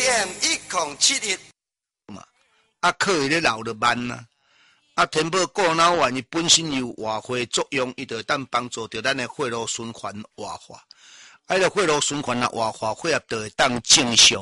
AM1071 嘛，啊，靠伊咧老得慢啊。啊，填补过脑丸伊本身有活化作用，伊就当帮助着咱的血路循环活化。啊，个血路循环啊活化，血液就会当正常。